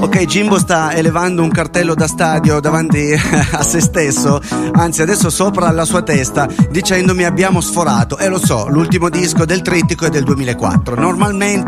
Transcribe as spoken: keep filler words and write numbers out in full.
Ok, Jimbo sta elevando un cartello da stadio davanti a se stesso, anzi adesso sopra la sua testa, dicendomi abbiamo sforato. E lo so, l'ultimo disco del Trittico è del duemilaquattro. Normalmente